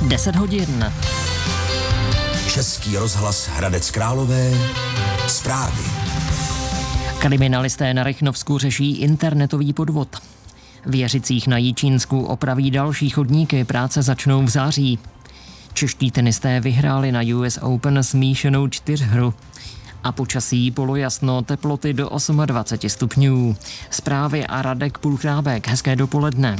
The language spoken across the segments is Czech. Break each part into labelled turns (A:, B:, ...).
A: 10 hodin.
B: Český rozhlas Hradec Králové. Zprávy.
A: Kriminalisté na Rychnovsku řeší internetový podvod. Věřicích na Jičínsku opraví další chodníky, práce začnou v září. Čeští tenisté vyhráli na US Open smíšenou čtyřhru. A počasí polojasno, teploty do 28 stupňů. Zprávy a Radek Půlchrábek. Hezké dopoledne.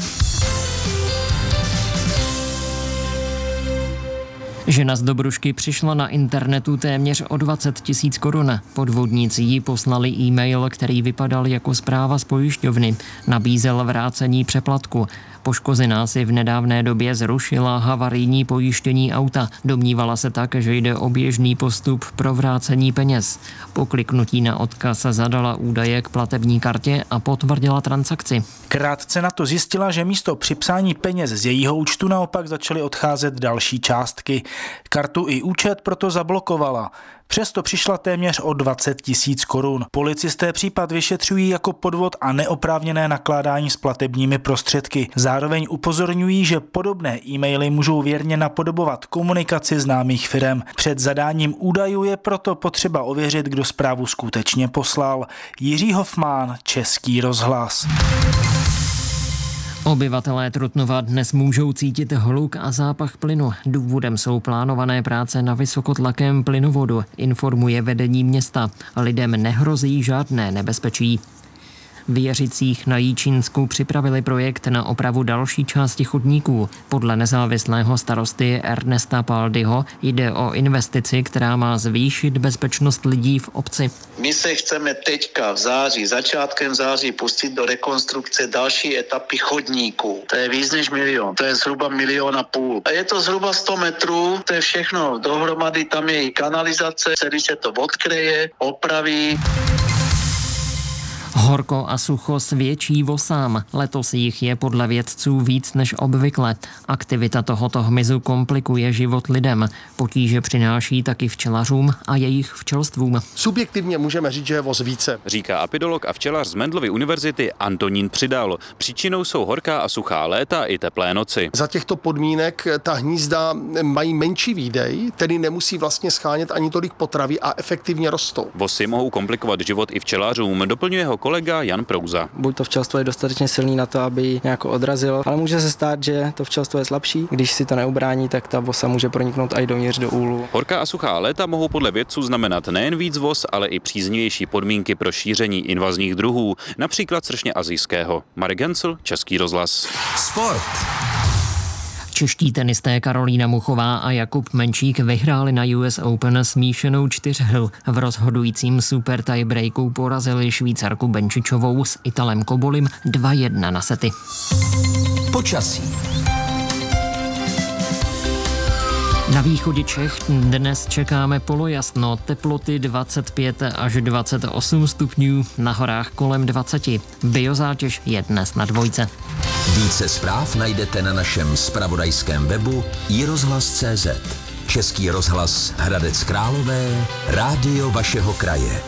A: Žena z Dobrušky přišla na internetu téměř o 20 000 korun. Podvodníci jí poslali e-mail, který vypadal jako zpráva z pojišťovny. Nabízel vrácení přeplatku. Poškozená si v nedávné době zrušila havarijní pojištění auta. Domnívala se tak, že jde o běžný postup pro vrácení peněz. Po kliknutí na odkaz zadala údaje k platební kartě a potvrdila transakci.
C: Krátce na to zjistila, že místo připsání peněz z jejího účtu naopak začaly odcházet další částky. Kartu i účet proto zablokovala. Přesto přišla téměř o 20 000 korun. Policisté případ vyšetřují jako podvod a neoprávněné nakládání s platebními prostředky. Zároveň upozorňují, že podobné e-maily můžou věrně napodobovat komunikaci známých firem. Před zadáním údajů je proto potřeba ověřit, kdo zprávu skutečně poslal. Jiří Hofmann, Český rozhlas.
A: Obyvatelé Trutnova dnes můžou cítit hluk a zápach plynu. Důvodem jsou plánované práce na vysokotlakém plynovodu, informuje vedení města. Lidem nehrozí žádné nebezpečí. V Jeřicích na Jičínsku připravili projekt na opravu další části chodníků. Podle nezávislého starosty Ernesta Paldyho jde o investici, která má zvýšit bezpečnost lidí v obci.
D: My se chceme teďka v září, začátkem září pustit do rekonstrukce další etapy chodníků. To je víc než 1 milion, to je zhruba 1,5 milionu. A je to zhruba 100 metrů, to je všechno dohromady, tam je i kanalizace, celý se to odkryje, opraví.
A: Horko a sucho svědčí vosám. Letos jich je podle vědců víc než obvykle. Aktivita tohoto hmyzu komplikuje život lidem. Potíže přináší taky včelařům a jejich včelstvům.
E: Subjektivně můžeme říct, že je vos více,
F: říká apidolog a včelař z Mendelovy univerzity Antonín Přidal. Příčinou jsou horká a suchá léta i teplé noci.
E: Za těchto podmínek ta hnízda mají menší výdej, tedy nemusí vlastně schánět ani tolik potravy a efektivně rostou.
F: Vosy mohou komplikovat život i včelařům, doplňuje ho kolega Jan Prouza.
G: Buď to včelstvo je dostatečně silný na to, aby ji nějak odrazilo, ale může se stát, že to včelstvo je slabší. Když si to neubrání, tak ta vosa může proniknout i dovnitř do úlu.
F: Horká a suchá léta mohou podle vědců znamenat nejen víc vos, ale i příznivější podmínky pro šíření invazních druhů, například sršně asijského. Marek Hensl, Český rozhlas.
B: Sport.
A: Čeští tenisté Karolína Muchová a Jakub Menčík vyhráli na US Open smíšenou čtyřhru. V rozhodujícím super tiebreaku porazili Švýcarku Benčičovou s Italem Kobolim 2-1 na sety.
B: Počasí.
A: Na východě Čech dnes čekáme polojasno, teploty 25 až 28 stupňů, na horách kolem 20. Biozátěž je dnes na 2.
B: Více zpráv najdete na našem zpravodajském webu iRozhlas.cz. Český rozhlas Hradec Králové, rádio vašeho kraje.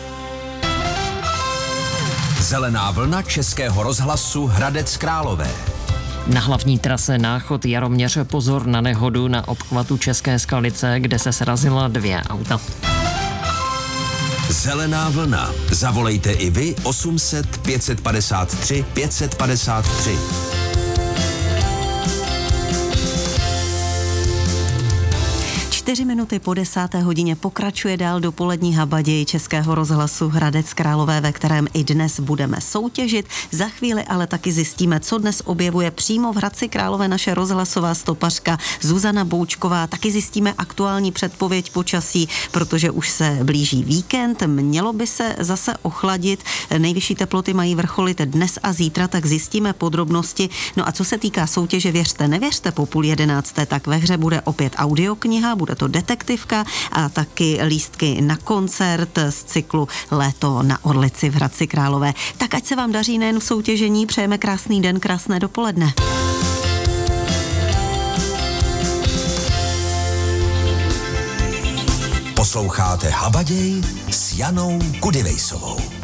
B: Zelená vlna Českého rozhlasu Hradec Králové.
A: Na hlavní trase Náchod Jaroměř pozor na nehodu na obchvatu České Skalice, kde se srazila 2 auta.
B: Zelená vlna. Zavolejte i vy 800 553 553.
H: 4 minuty po 10. hodině pokračuje dál dopolední habaděj Českého rozhlasu Hradec Králové, ve kterém i dnes budeme soutěžit. Za chvíli ale taky zjistíme, co dnes objevuje přímo v Hradci Králové naše rozhlasová stopařka Zuzana Boučková. Taky zjistíme aktuální předpověď počasí, protože už se blíží víkend, mělo by se zase ochladit. Nejvyšší teploty mají vrcholit dnes a zítra, tak zjistíme podrobnosti. No a co se týká soutěže Věřte, nevěřte po 10:30, tak ve hře bude opět audiokniha, bude to detektivka a taky lístky na koncert z cyklu Léto na Orlici v Hradci Králové. Tak ať se vám daří nejen v soutěžení, přejeme krásný den, krásné dopoledne.
B: Posloucháte Habaděj s Janou Kudivejsovou.